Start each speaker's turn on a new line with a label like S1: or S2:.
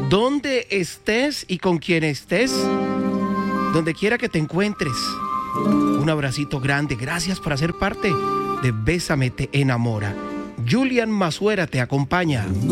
S1: Donde estés y con quien estés, donde quiera que te encuentres, un abracito grande. Gracias por hacer parte de Bésame te enamora. Julian Mazuera te acompaña.